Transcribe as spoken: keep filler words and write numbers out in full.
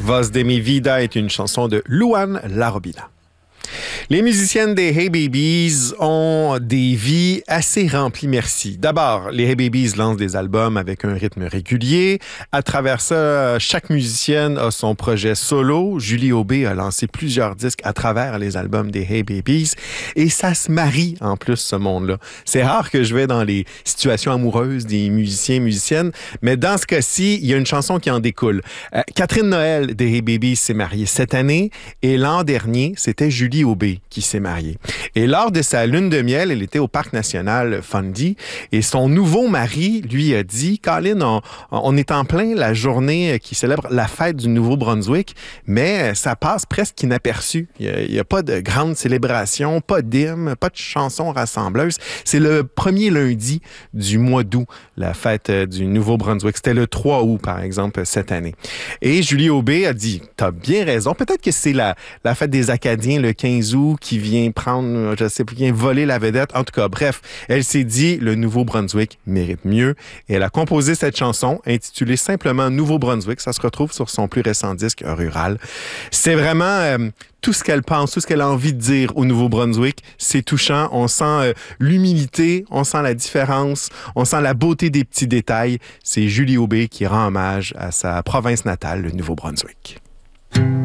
Voz de mi vida est une chanson de Luan Larobina. Les musiciennes des Hey Babies ont des vies assez remplies, merci. D'abord, les Hey Babies lancent des albums avec un rythme régulier. À travers ça, chaque musicienne a son projet solo. Julie Aubé a lancé plusieurs disques à travers les albums des Hey Babies. Et ça se marie, en plus, ce monde-là. C'est rare que je vais dans les situations amoureuses des musiciens et musiciennes, mais dans ce cas-ci, il y a une chanson qui en découle. Euh, Catherine Noël des Hey Babies s'est mariée cette année et l'an dernier, c'était Julie Aubé qui s'est mariée. Et lors de sa lune de miel, elle était au Parc national Fundy et son nouveau mari lui a dit « Colin, on, on est en plein la journée qui célèbre la fête du Nouveau-Brunswick, mais ça passe presque inaperçu. Il n'y a, a pas de grande célébration, pas d'hymne, pas de chansons rassembleuses. C'est le premier lundi du mois d'août, la fête du Nouveau-Brunswick. C'était le trois août, par exemple, cette année. Et Julie Aubé a dit « T'as bien raison, peut-être que c'est la, la fête des Acadiens le quinze août qui vient prendre, je sais pas, qui vient voler la vedette. En tout cas, bref, elle s'est dit le Nouveau-Brunswick mérite mieux. Et elle a composé cette chanson intitulée simplement Nouveau-Brunswick. Ça se retrouve sur son plus récent disque Rural. C'est vraiment euh, tout ce qu'elle pense, tout ce qu'elle a envie de dire au Nouveau-Brunswick. C'est touchant. On sent euh, l'humilité, on sent la différence, on sent la beauté des petits détails. C'est Julie Aubé qui rend hommage à sa province natale, le Nouveau-Brunswick.